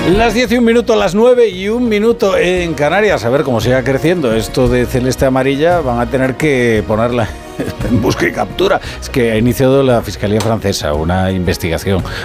Las 10 y un minuto, las 9 y un minuto en Canarias. A ver cómo siga creciendo esto de celeste amarilla. Van a tener que ponerla en busca y captura. Es que ha iniciado la Fiscalía Francesa una investigación